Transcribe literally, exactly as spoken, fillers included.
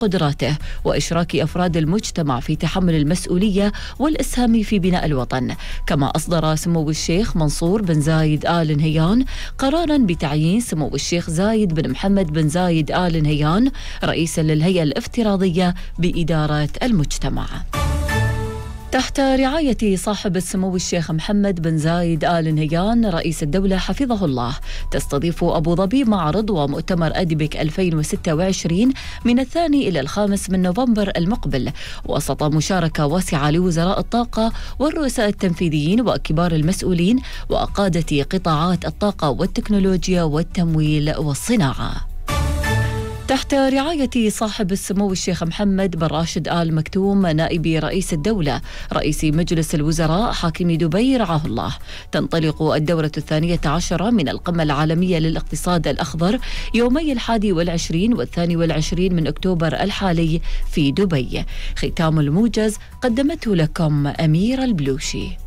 قدراته وإشراك أفراد المجتمع في تحمل المسؤولية والإسهام في بناء الوطن. كما أصدر سمو الشيخ منصور بن زايد آل نهيان قراراً بتعيين سمو الشيخ زايد بن محمد بن زايد آل نهيان رئيساً للهيئة الافتراضية بإدارة المجتمع. تحت رعاية صاحب السمو الشيخ محمد بن زايد آل نهيان رئيس الدولة حفظه الله، تستضيف أبو ظبي معرض ومؤتمر أديبك ألفين وستة وعشرين من الثاني إلى الخامس من نوفمبر المقبل، وسط مشاركة واسعة لوزراء الطاقة والرؤساء التنفيذيين وكبار المسؤولين وقادة قطاعات الطاقة والتكنولوجيا والتمويل والصناعة. تحت رعاية صاحب السمو الشيخ محمد بن راشد آل مكتوم نائب رئيس الدولة رئيس مجلس الوزراء حاكم دبي رعاه الله، تنطلق الدورة الثانية عشرة من القمة العالمية للاقتصاد الأخضر يومي الحادي والعشرين والثاني والعشرين من أكتوبر الحالي في دبي. ختام الموجز قدمته لكم أميرة البلوشي.